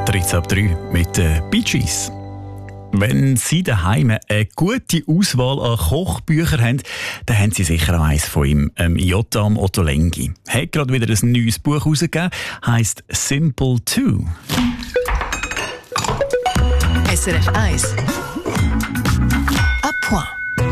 13 ab 3 mit den Bee Gees. Wenn Sie daheim eine gute Auswahl an Kochbüchern haben, dann haben Sie sicher auch eines von ihm, Yotam Ottolenghi. Er hat gerade wieder ein neues Buch herausgegeben, heisst «Simple 2». SRF 1 à point.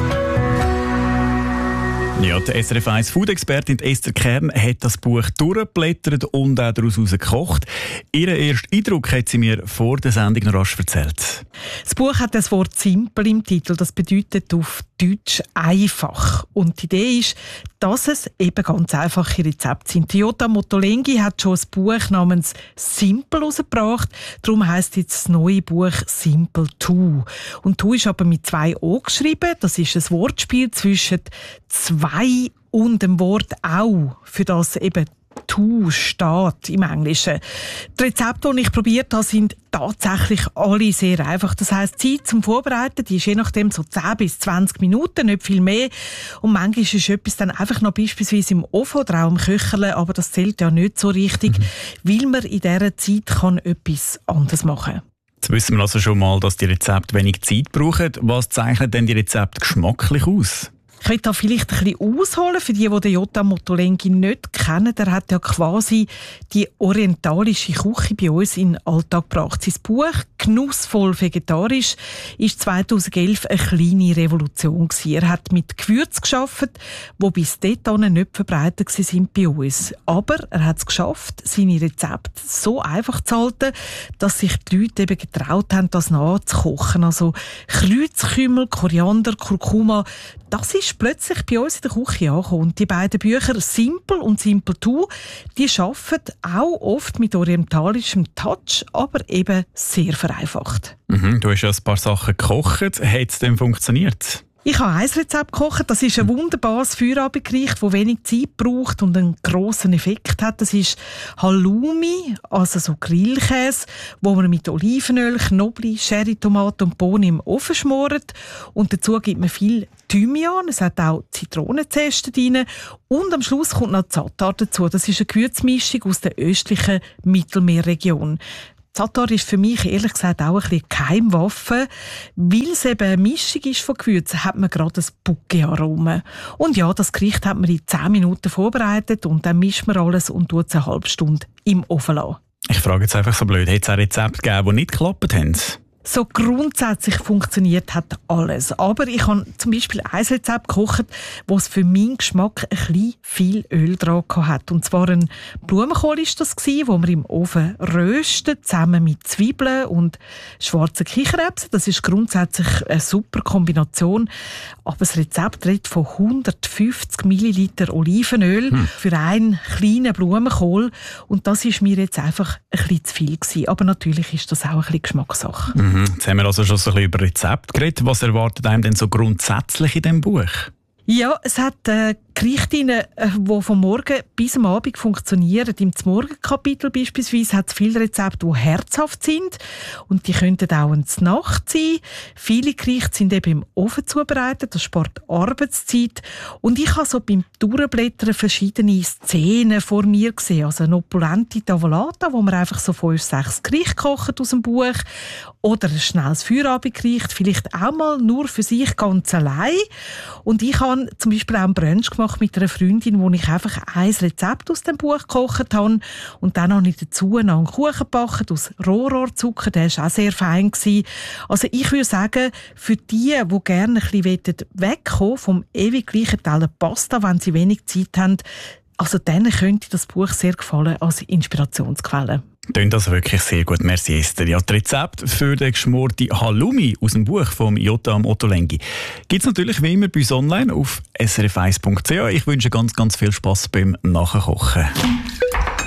Ja, die SRF 1 Food-Expertin Esther Kern hat das Buch durchgeblättert und auch daraus gekocht. Ihren ersten Eindruck hat sie mir vor der Sendung noch rasch erzählt. Das Buch hat das Wort «simpel» im Titel. Das bedeutet auf Deutsch «einfach». Und die Idee ist, dass es eben ganz einfache Rezepte sind. Yotam Ottolenghi hat schon ein Buch namens «Simple» herausgebracht. Darum heisst jetzt das neue Buch «Simple 2». Und «2» ist aber mit 2 O geschrieben. Das ist ein Wortspiel zwischen 2 und dem Wort «auch», für das eben «to» steht im Englischen. Die Rezepte, die ich probiert habe, sind tatsächlich alle sehr einfach. Das heisst, die Zeit zum Vorbereiten, die ist je nachdem so 10 bis 20 Minuten, nicht viel mehr. Und manchmal ist etwas dann einfach noch beispielsweise im Ofen oder auch im Köcherle, aber das zählt ja nicht so richtig, weil man in dieser Zeit kann etwas anderes machen kann. Jetzt wissen wir also schon mal, dass die Rezepte wenig Zeit brauchen. Was zeichnet denn die Rezepte geschmacklich aus? Ich will da vielleicht ein bisschen ausholen für die den Yotam Ottolenghi nicht kennen. Der hat ja quasi die orientalische Küche bei uns in den Alltag gebracht. Sein Buch «Genussvoll vegetarisch» war 2011 eine kleine Revolution gewesen. Er hat mit Gewürzen gearbeitet, die bis dahin nicht verbreitet waren bei uns. Aber er hat es geschafft, seine Rezepte so einfach zu halten, dass sich die Leute eben getraut haben, das nachzukochen. Also Kreuzkümmel, Koriander, Kurkuma, das ist plötzlich bei uns in der Küche angekommen. Und die beiden Bücher «Simple» und «Simple 2», die arbeiten auch oft mit orientalischem Touch, aber eben sehr vereinfacht. Du hast ja ein paar Sachen gekocht. Hat es denn funktioniert? Ich habe ein Rezept gekocht. Das ist ein wunderbares Feierabendgericht, das wenig Zeit braucht und einen grossen Effekt hat. Das ist Halloumi, also so Grillkäse, wo man mit Olivenöl, Knoblauch, Sherry-Tomaten und Bohnen im Ofen schmort. Und dazu gibt man viel Thymian, es hat auch Zitronenzeste drin. Und am Schluss kommt noch Zatar dazu. Das ist eine Gewürzmischung aus der östlichen Mittelmeerregion. Zatar ist für mich ehrlich gesagt auch ein bisschen Geheimwaffe. Weil es eben eine Mischung ist von Gewürzen, hat man gerade ein Bouquet-Aroma. Und ja, das Gericht hat man in 10 Minuten vorbereitet und dann mischt man alles und tut es eine halbe Stunde im Ofen lassen. Ich frage jetzt einfach so blöd, hat es auch Rezepte gegeben, die nicht geklappt haben? So grundsätzlich funktioniert hat alles. Aber ich habe zum Beispiel ein Rezept gekocht, wo es für meinen Geschmack ein bisschen viel Öl dran hat. Und zwar ein Blumenkohl war das, den man im Ofen röstet, zusammen mit Zwiebeln und schwarzen Kichererbsen. Das ist grundsätzlich eine super Kombination. Aber das Rezept redet von 150 Milliliter Olivenöl für einen kleinen Blumenkohl. Und das ist mir jetzt einfach ein bisschen zu viel gewesen. Aber natürlich ist das auch ein bisschen Geschmackssache. Jetzt haben wir also schon so ein bisschen über Rezepte geredet. Was erwartet einem denn so grundsätzlich in diesem Buch? Ja, es hat Gerichte drin, die vom Morgen bis am Abend funktionieren. Im Morgenkapitel beispielsweise hat es viele Rezepte, die herzhaft sind und die könnten auch in der Nacht sein. Viele Gerichte sind eben im Ofen zubereitet, das spart Arbeitszeit. Und ich habe so beim Durchblättern verschiedene Szenen vor mir gesehen. Also eine opulente Tavolata, wo man einfach so 5, 6 Gerichte kocht aus dem Buch. Oder ein schnelles Feierabendgericht, vielleicht auch mal nur für sich ganz allein. Und ich habe zum Beispiel auch einen Brunch gemacht mit einer Freundin, wo ich einfach ein Rezept aus dem Buch gekocht habe. Und dann habe ich dazu noch einen Kuchen gebacken aus Rohrzucker. Der war auch sehr fein gewesen. Also ich würde sagen, für die gerne ein bisschen wegkommen vom ewig gleichen Teller Pasta, wenn sie wenig Zeit haben, also denen könnte das Buch sehr gefallen als Inspirationsquelle. Klingt das wirklich sehr gut, merci Esther. Ja, das Rezept für den geschmorten Halloumi aus dem Buch von Yotam Ottolenghi gibt es natürlich wie immer bei uns online auf srf1.ch. Ich wünsche ganz, ganz viel Spass beim Nachkochen.